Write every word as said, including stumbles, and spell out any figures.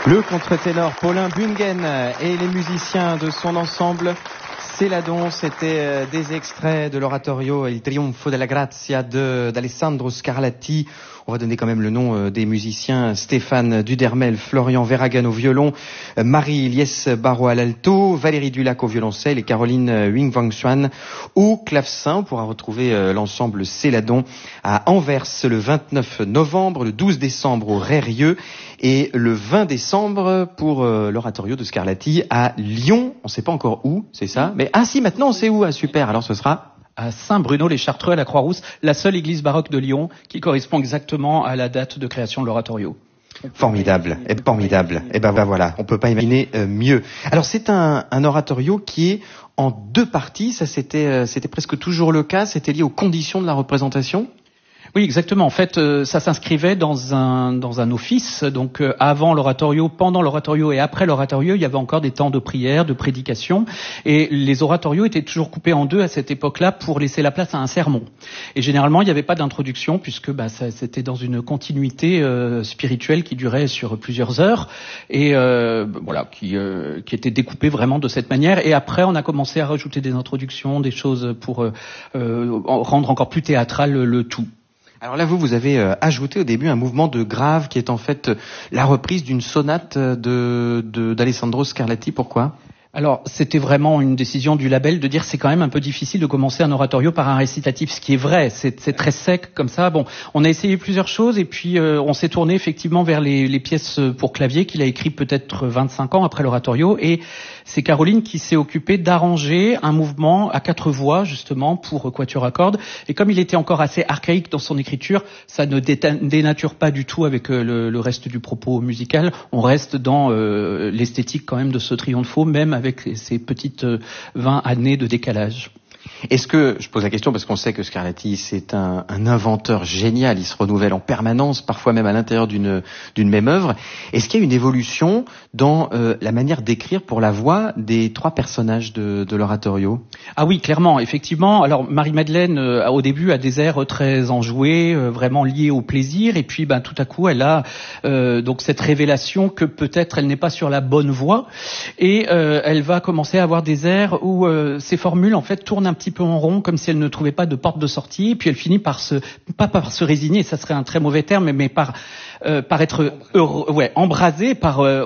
Le contre-ténor Paulin Bungen et les musiciens de son ensemble Céladon, c'était des extraits de l'oratorio Il Trionfo della Grazia de, d'Alessandro Scarlatti. On va donner quand même le nom des musiciens: Stéphane Dudermel, Florian Verhagen au violon, Marie Lies Barreau à l'alto, Valérie Dulac au violoncelle et Caroline Wing-Wang-Xuan au clavecin. On pourra retrouver l'ensemble Céladon à Anvers le vingt-neuf novembre, le douze décembre au Rérieux et le vingt décembre pour l'oratorio de Scarlatti à Lyon. On ne sait pas encore où, c'est ça? Mais ah si, maintenant on sait où. Ah, super. Alors ce sera à Saint-Bruno-les-Chartreux, à la Croix-Rousse, la seule église baroque de Lyon qui correspond exactement à la date de création de l'oratorio. Formidable, et formidable. Et ben, ben voilà, on peut pas imaginer euh, mieux. Alors c'est un, un oratorio qui est en deux parties. Ça c'était, euh, c'était presque toujours le cas. C'était lié aux conditions de la représentation. Oui, exactement. En fait, euh, ça s'inscrivait dans un dans un office. Donc, euh, avant l'oratorio, pendant l'oratorio et après l'oratorio, il y avait encore des temps de prière, de prédication. Et les oratorios étaient toujours coupés en deux à cette époque-là pour laisser la place à un sermon. Et généralement, il n'y avait pas d'introduction puisque bah, ça, c'était dans une continuité euh, spirituelle qui durait sur plusieurs heures et euh, voilà, qui euh, qui était découpée vraiment de cette manière. Et après, on a commencé à rajouter des introductions, des choses pour euh, euh, rendre encore plus théâtral le, le tout. Alors là, vous, vous avez euh, ajouté au début un mouvement de grave qui est en fait euh, la reprise d'une sonate de, de, d'Alessandro Scarlatti. Pourquoi ? Alors, c'était vraiment une décision du label de dire c'est quand même un peu difficile de commencer un oratorio par un récitatif, ce qui est vrai, c'est, c'est très sec comme ça. Bon, on a essayé plusieurs choses et puis euh, on s'est tourné effectivement vers les, les pièces pour clavier qu'il a écrit peut-être vingt-cinq ans après l'oratorio, et c'est Caroline qui s'est occupée d'arranger un mouvement à quatre voix justement pour quatuor à cordes. Et comme il était encore assez archaïque dans son écriture, ça ne dénature pas du tout avec le, le reste du propos musical. On reste dans euh, l'esthétique quand même de ce triompho, même avec ces petites vingt années de décalage. Est-ce que, je pose la question parce qu'on sait que Scarlatti c'est un, un inventeur génial, il se renouvelle en permanence, parfois même à l'intérieur d'une, d'une même œuvre. Est-ce qu'il y a une évolution dans euh, la manière d'écrire pour la voix des trois personnages de, de l'oratorio ? Ah oui, clairement, effectivement. Alors Marie-Madeleine, euh, au début, a des airs très enjoués, euh, vraiment liés au plaisir, et puis ben, tout à coup, elle a euh, donc cette révélation que peut-être elle n'est pas sur la bonne voie, et euh, elle va commencer à avoir des airs où euh, ses formules en fait tournent un petit peu en rond, comme si elle ne trouvait pas de porte de sortie, et puis elle finit par se, pas par se résigner, ça serait un très mauvais terme, mais par, euh, par être heureux, ouais, embrasée par, euh,